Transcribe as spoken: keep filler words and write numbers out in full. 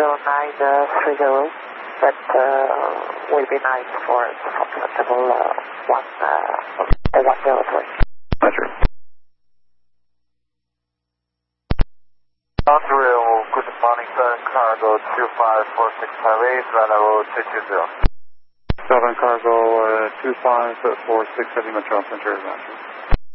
zero nine three zero, but uh, will be nice for comfortable uh, one uh, one zero three. Roger. Ontario, good morning, Southern Cargo two five four six five eight, runway two two zero. Southern Cargo uh, two five four six seven, Metro Center, Roger.